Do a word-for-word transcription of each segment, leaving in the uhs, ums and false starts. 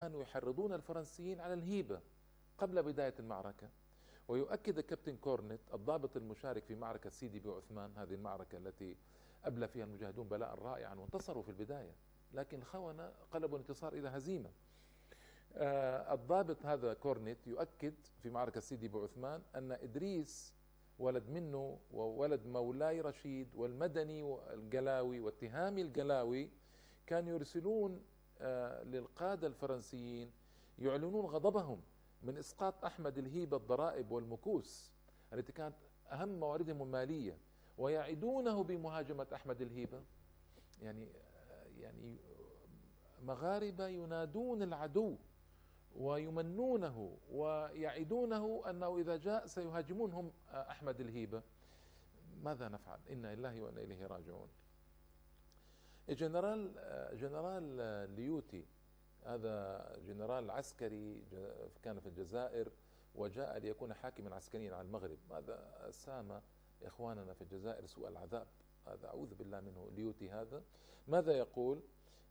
كانوا يحرضون الفرنسيين على الهيبة قبل بداية المعركة. ويؤكد كابتن كورنت الضابط المشارك في معركة سيدي بوعثمان، هذه المعركة التي أبلى فيها المجاهدون بلاء رائعا وانتصروا في البداية، لكن الخونة قلبوا الانتصار إلى هزيمة. آه الضابط هذا كورنت يؤكد في معركة سيدي بوعثمان أن إدريس ولد منه وولد مولاي رشيد والمدني القلاوي والتهامي القلاوي كانوا يرسلون آه للقادة الفرنسيين يعلنون غضبهم من إسقاط أحمد الهيبة الضرائب والمكوس التي كانت أهم مواردهم المالية، ويعدونه بمهاجمة أحمد الهيبة. يعني يعني مغاربة ينادون العدو ويمنونه ويعدونه أنه إذا جاء سيهاجمون هم أحمد الهيبة. ماذا نفعل؟ إنا لله وإنا إليه راجعون. الجنرال جنرال ليوتي، هذا جنرال عسكري كان في الجزائر وجاء ليكون حاكما عسكريا على المغرب. هذا سام إخواننا في الجزائر سوء العذاب، هذا أعوذ بالله منه. ليوتي هذا ماذا يقول؟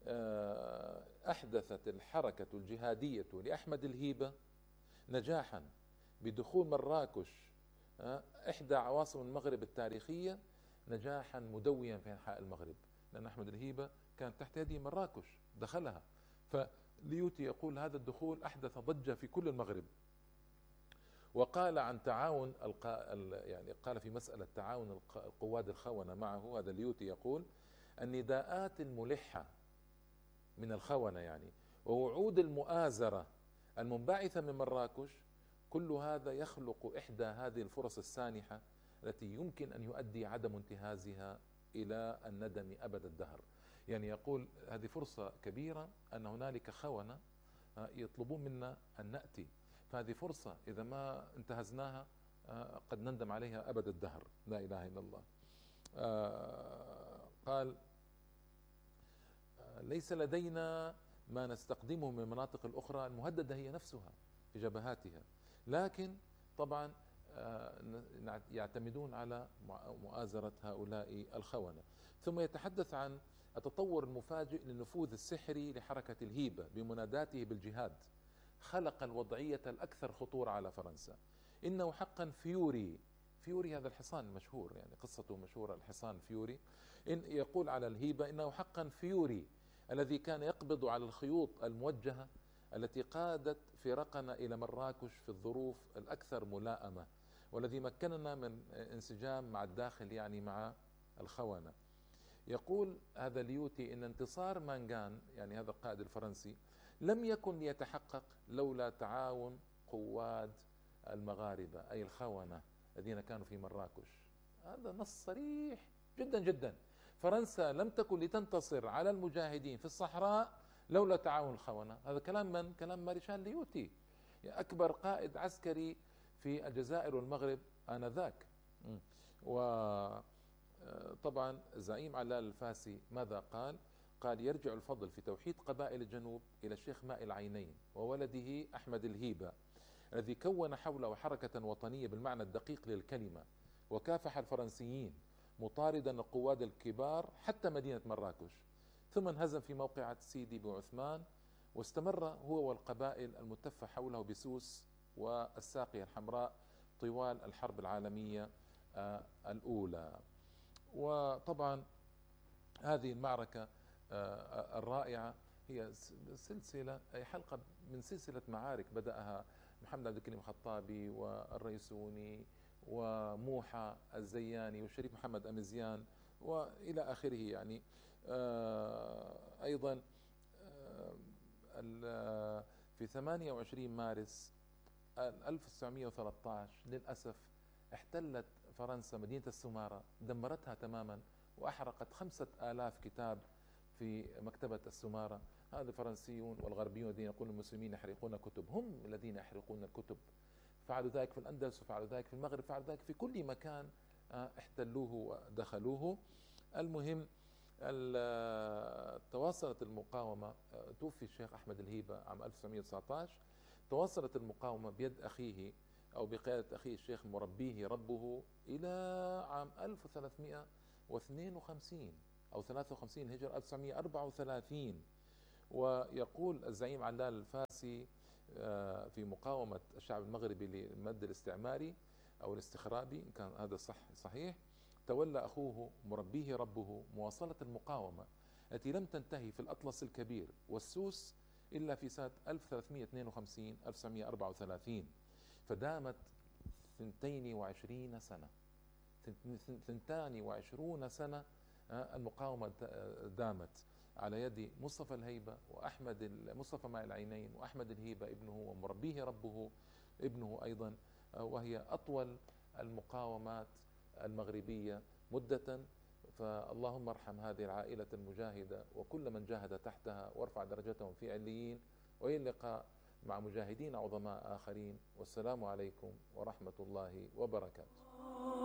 أحدثت الحركة الجهادية لأحمد الهيبة نجاحا بدخول مراكش إحدى عواصم المغرب التاريخية، نجاحا مدويا في أنحاء المغرب، لأن أحمد الهيبة كانت تحت يده مراكش دخلها. فليوتي يقول هذا الدخول أحدث ضجة في كل المغرب. وقال عن تعاون يعني قال في مسألة تعاون القواد الخونة معه، هذا ليوتي يقول النداءات الملحة من الخونة يعني ووعود المؤازرة المنبعثة من مراكش، كل هذا يخلق إحدى هذه الفرص السانحة التي يمكن أن يؤدي عدم انتهازها إلى الندم أبد الدهر. يعني يقول هذه فرصة كبيرة أن هنالك خونة يطلبون منا أن نأتي، فهذه فرصة إذا ما انتهزناها قد نندم عليها أبد الدهر. لا إله إلا الله. قال ليس لدينا ما نستقدمه من المناطق الأخرى المهددة هي نفسها في جبهاتها، لكن طبعا يعتمدون على مؤازرة هؤلاء الخونة. ثم يتحدث عن التطور المفاجئ للنفوذ السحري لحركة الهيبة بمناداته بالجهاد، خلق الوضعية الأكثر خطورة على فرنسا. إنه حقا فيوري، فيوري هذا الحصان المشهور، يعني قصته مشهورة، الحصان فيوري. إن يقول على الهيبة إنه حقا فيوري الذي كان يقبض على الخيوط الموجهة التي قادت فرقنا إلى مراكش في الظروف الأكثر ملائمة، والذي مكننا من انسجام مع الداخل يعني مع الخونة. يقول هذا ليوتي إن انتصار مانغان يعني هذا القائد الفرنسي لم يكن ليتحقق لولا تعاون قواد المغاربة أي الخونة الذين كانوا في مراكش. هذا نص صريح جدا جدا. فرنسا لم تكن لتنتصر على المجاهدين في الصحراء لولا تعاون الخونة. هذا كلام من؟ كلام مارشال ليوتي، أكبر قائد عسكري في الجزائر والمغرب آنذاك. وطبعا زعيم علال الفاسي ماذا قال؟ قال يرجع الفضل في توحيد قبائل الجنوب إلى الشيخ ماء العينين وولده أحمد الهيبة الذي كون حوله حركة وطنية بالمعنى الدقيق للكلمة، وكافح الفرنسيين مطاردا القواد الكبار حتى مدينة مراكش، ثم انهزم في موقعة سيدي بوعثمان، واستمر هو والقبائل المتفة حوله بسوس والساقية الحمراء طوال الحرب العالمية الأولى. وطبعا هذه المعركة الرائعة هي سلسلة أي حلقة من سلسلة معارك بدأها محمد عبد الكريم الخطابي والريسوني وموحى الزياني والشريف محمد أمزيان وإلى آخره. يعني أيضا في ثمانية وعشرين مارس ألف وتسعمئة وثلاثة عشر للأسف احتلت فرنسا مدينة السمارة، دمرتها تماما وأحرقت خمسة آلاف كتاب في مكتبة السمارة. هذا الفرنسيون والغربيون الذين يقولون المسلمين يحرقون كتب، هم الذين يحرقون الكتب. فعلوا ذلك في الأندلس وفعلوا ذلك في المغرب، فعلوا ذلك في كل مكان احتلوه ودخلوه. المهم تواصلت المقاومة، توفي الشيخ أحمد الهيبة عام ألف وتسعمئة وتسعة عشر، تواصلت المقاومة بيد أخيه أو بقيادة أخيه الشيخ مربيه ربه إلى عام ألف وثلاثمئة واثنين وخمسين أو ثلاثة وخمسين هجرة ألف وتسعمئة وأربعة وثلاثين، ويقول الزعيم علال الفاسي في مقاومة الشعب المغربي للمد الاستعماري أو الاستخرابي، إن كان هذا صح صحيح: تولى أخوه مربيه ربه مواصلة المقاومة التي لم تنتهي في الأطلس الكبير والسوس إلا في سنة ألف وثلاثمئة واثنين وخمسين ألف وتسعمئة وأربعة وثلاثين، فدامت ثنتين وعشرين سنة، ثنتان وعشرون سنة المقاومة دامت على يد مصطفى الهيبة وأحمد مصطفى ماء العينين وأحمد الهيبة ابنه ومربيه ربه ابنه أيضا، وهي أطول المقاومات المغربية مدة. فاللهم ارحم هذه العائلة المجاهدة وكل من جاهد تحتها، وارفع درجتهم في عليين، وإلى اللقاء مع مجاهدين عظماء آخرين، والسلام عليكم ورحمة الله وبركاته.